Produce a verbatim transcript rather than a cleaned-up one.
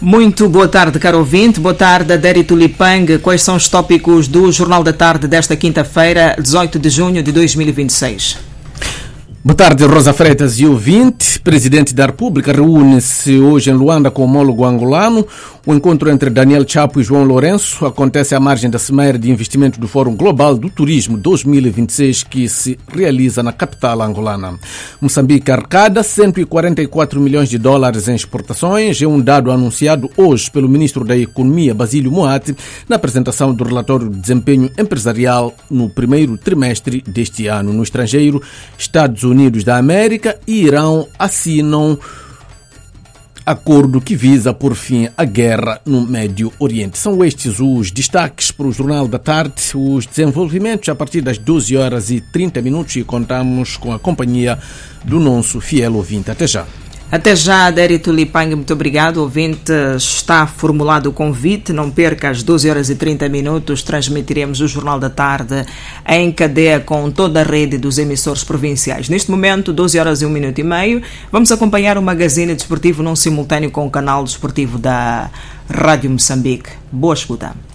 Muito boa tarde, caro ouvinte. Boa tarde, Adéri Tulipang. Quais são os tópicos do Jornal da Tarde desta quinta-feira, dezoito de junho de dois mil e vinte e seis? Boa tarde, Rosa Freitas e ouvinte. Presidente da República reúne-se hoje em Luanda com o homólogo angolano. O encontro entre Daniel Chapo e João Lourenço acontece à margem da Cimeira de Investimento do Fórum Global do Turismo dois mil e vinte e seis, que se realiza na capital angolana. Moçambique arrecada cento e quarenta e quatro milhões de dólares em exportações. É um dado anunciado hoje pelo ministro da Economia, Basílio Moati, na apresentação do relatório de desempenho empresarial no primeiro trimestre deste ano. No estrangeiro, Estados Unidos da América e Irão assinam acordo que visa por fim a guerra no Médio Oriente. São estes os destaques para o Jornal da Tarde, os desenvolvimentos a partir das doze horas e trinta minutos, e contamos com a companhia do nosso fiel ouvinte. Até já. Até já, Adéri Tulipang, muito obrigado. O ouvinte, está formulado o convite. Não perca, às doze horas e trinta minutos, transmitiremos o Jornal da Tarde em cadeia com toda a rede dos emissores provinciais. Neste momento, doze horas e um minuto e meio, vamos acompanhar o magazine desportivo num simultâneo com o canal desportivo da Rádio Moçambique. Boa escuta.